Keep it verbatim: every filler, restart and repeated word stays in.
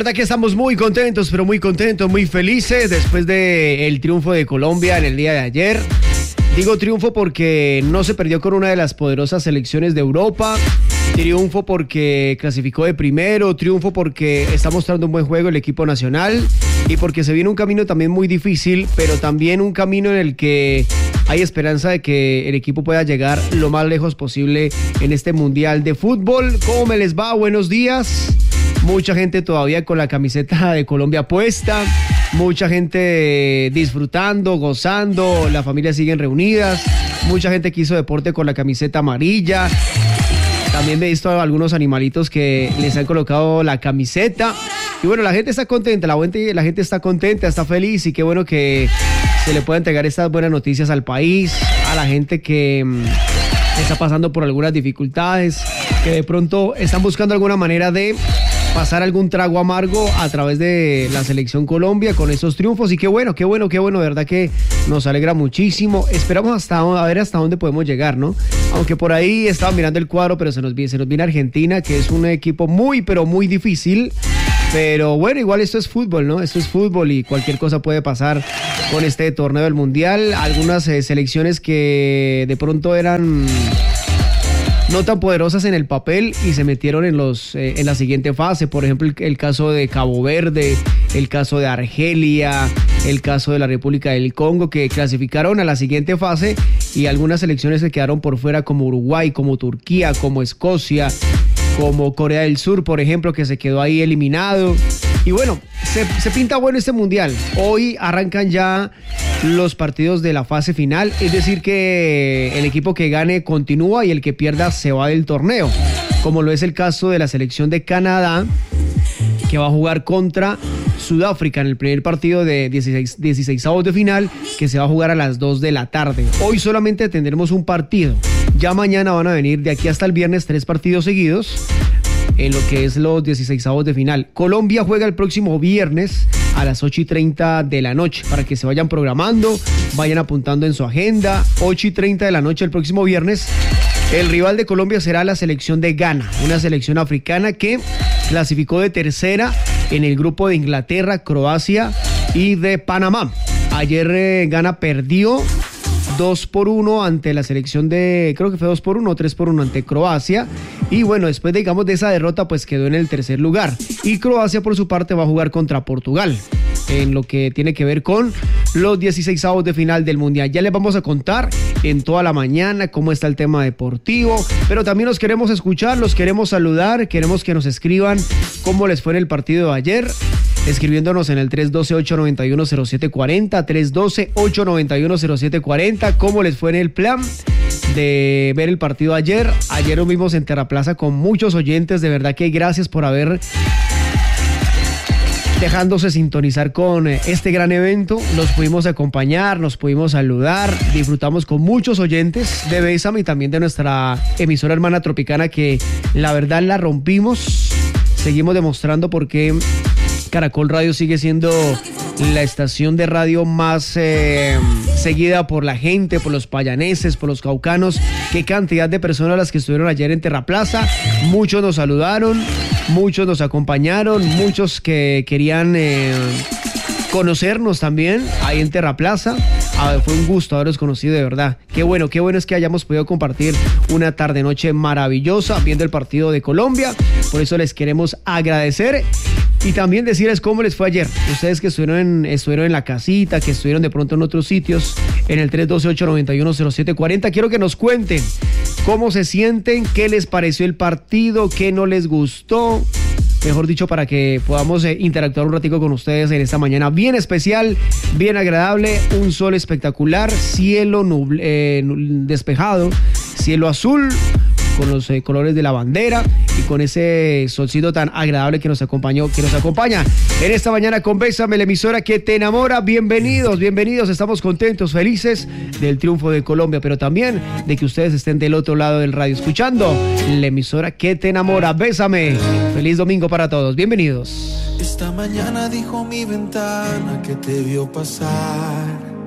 verdad que estamos muy contentos, pero muy contentos, muy felices después del triunfo de Colombia en el día de ayer. Digo triunfo porque no se perdió con una de las poderosas selecciones de Europa. Triunfo porque clasificó de primero, triunfo porque está mostrando un buen juego el equipo nacional y porque se viene un camino también muy difícil, pero también un camino en el que hay esperanza de que el equipo pueda llegar lo más lejos posible en este Mundial de Fútbol. ¿Cómo me les va? Buenos días. Mucha gente todavía con la camiseta de Colombia puesta, mucha gente disfrutando, gozando, las familias siguen reunidas, mucha gente que hizo deporte con la camiseta amarilla. También he visto a algunos animalitos que les han colocado la camiseta. Y bueno, la gente está contenta, la gente, la gente está contenta, está feliz y qué bueno que se le pueda entregar estas buenas noticias al país, a la gente que mmm, está pasando por algunas dificultades, que de pronto están buscando alguna manera de pasar algún trago amargo a través de la selección Colombia con esos triunfos. Y qué bueno, qué bueno, qué bueno, de verdad que nos alegra muchísimo. Esperamos hasta a ver hasta dónde podemos llegar, ¿no? Aunque por ahí estaba mirando el cuadro, pero se nos viene, se nos viene Argentina, que es un equipo muy, pero muy difícil. Pero bueno, igual esto es fútbol, ¿no? Esto es fútbol y cualquier cosa puede pasar con este torneo del Mundial. Algunas eh, selecciones que de pronto eran no tan poderosas en el papel y se metieron en los eh, en la siguiente fase. Por ejemplo, el, el caso de Cabo Verde, el caso de Argelia, el caso de la República del Congo, que clasificaron a la siguiente fase y algunas selecciones se quedaron por fuera, como Uruguay, como Turquía, como Escocia, como Corea del Sur, por ejemplo, que se quedó ahí eliminado. Y bueno, se, se pinta bueno este Mundial. Hoy arrancan ya los partidos de la fase final, es decir que el equipo que gane continúa y el que pierda se va del torneo, como lo es el caso de la selección de Canadá, que va a jugar contra Sudáfrica en el primer partido de dieciséis, dieciseisavos de final, que se va a jugar a las dos de la tarde. Hoy solamente tendremos un partido. Ya mañana van a venir de aquí hasta el viernes tres partidos seguidos en lo que es los dieciseisavos de final. Colombia juega el próximo viernes a las ocho y treinta de la noche, para que se vayan programando, vayan apuntando en su agenda. Ocho y treinta de la noche el próximo viernes. El rival de Colombia será la selección de Ghana, una selección africana que clasificó de tercera en el grupo de Inglaterra, Croacia y de Panamá. Ayer eh, Ghana perdió dos por uno ante la selección de, creo que fue dos por uno o tres por uno ante Croacia. Y bueno, después de, digamos, de esa derrota, pues quedó en el tercer lugar. Y Croacia, por su parte, va a jugar contra Portugal en lo que tiene que ver con los dieciseisavos de final del Mundial. Ya les vamos a contar en toda la mañana cómo está el tema deportivo, pero también los queremos escuchar, los queremos saludar, queremos que nos escriban cómo les fue en el partido de ayer, escribiéndonos en el tres uno dos, ocho nueve uno, cero siete cuatro cero, tres uno dos, ocho nueve uno, cero siete cuatro cero, cómo les fue en el plan de ver el partido ayer. Ayer nos vimos en Terraplaza con muchos oyentes, de verdad que gracias por haber dejándose sintonizar con este gran evento. Los pudimos acompañar, nos pudimos saludar, disfrutamos con muchos oyentes de Bésame y también de nuestra emisora hermana Tropicana, que la verdad la rompimos. Seguimos demostrando por qué Caracol Radio sigue siendo la estación de radio más eh, seguida por la gente, por los payaneses, por los caucanos. Qué cantidad de personas las que estuvieron ayer en Terraplaza. Muchos nos saludaron, muchos nos acompañaron, muchos que querían eh, conocernos también ahí en Terraplaza. Ah, fue un gusto haberos conocido, de verdad. Qué bueno, qué bueno es que hayamos podido compartir una tarde-noche maravillosa viendo el partido de Colombia. Por eso les queremos agradecer y también decirles cómo les fue ayer. Ustedes que estuvieron en, estuvieron en la casita, que estuvieron de pronto en otros sitios, en el tres uno dos, ocho nueve uno, cero siete cuatro cero. Quiero que nos cuenten cómo se sienten, qué les pareció el partido, qué no les gustó. Mejor dicho, para que podamos eh, interactuar un ratico con ustedes en esta mañana bien especial, bien agradable, un sol espectacular, cielo nuble, eh, despejado, cielo azul, con los eh, colores de la bandera y con ese solcito tan agradable que nos acompañó, que nos acompaña en esta mañana con Bésame, la emisora que te enamora. Bienvenidos, bienvenidos, estamos contentos, felices del triunfo de Colombia, pero también de que ustedes estén del otro lado del radio escuchando la emisora que te enamora. Bésame, feliz domingo para todos, bienvenidos. Esta mañana dijo mi ventana que te vio pasar